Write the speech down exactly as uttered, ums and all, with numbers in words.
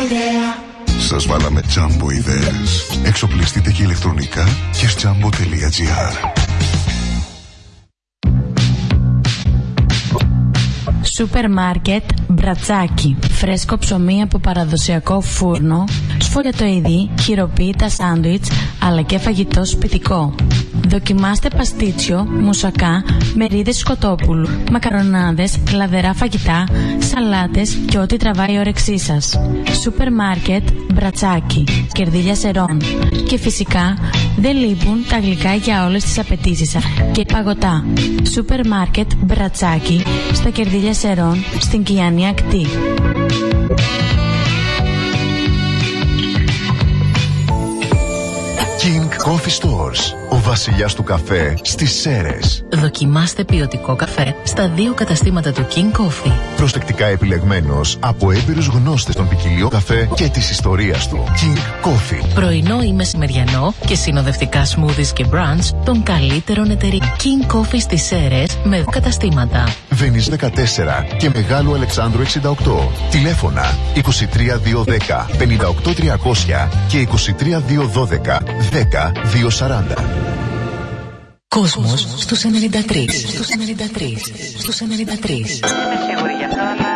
ιδέα. Σας βάλαμε Jumbo ιδέες. Εξοπλιστείτε και ηλεκτρονικά και jumbo τελεία gr. Σούπερ μάρκετ Μπρατσάκι. Φρέσκο ψωμί από παραδοσιακό φούρνο, σφολιατοειδή, χειροποίητα σάντουιτς, αλλά και φαγητό σπιτικό. Δοκιμάστε παστίτσιο, μουσακά, μερίδες σκοτόπουλου, μακαρονάδες, λαδερά φαγητά, σαλάτες και ό,τι τραβάει η όρεξή σας. Σούπερ μάρκετ Μπρατσάκι. Κερδίλια Σερών. Και φυσικά δεν λείπουν τα γλυκά για όλες τις απαιτήσεις σας και παγωτά. Σούπερ μάρκετ Μπρατσάκι στα Κερδίλια Σερών στην Κιάνη Ακτή. King Coffee Stores. Ο βασιλιάς του καφέ στις Σέρρες. Δοκιμάστε ποιοτικό καφέ στα δύο καταστήματα του King Coffee. Προσεκτικά επιλεγμένος από έμπειρους γνώστες των ποικιλίων καφέ και της ιστορίας του. King Coffee. Πρωινό ή μεσημεριανό και συνοδευτικά smoothies και brunch των καλύτερων εταιρείων. King Coffee στις Σέρρες με δύο καταστήματα. Βενής δεκατέσσερα και Μεγάλου Αλεξάνδρου εξήντα οκτώ. Τηλέφωνα είκοσι τρία διακόσια δέκα πενήντα οκτώ τριακόσια και είκοσι τρία διακόσια δώδεκα δέκα διακόσια σαράντα. Κόσμος στους ενενήντα τρία. Στους ενενήντα τρία. Στους ενενήντα τρία. Δεν είμαι σίγουρη γι' αυτό, αλλά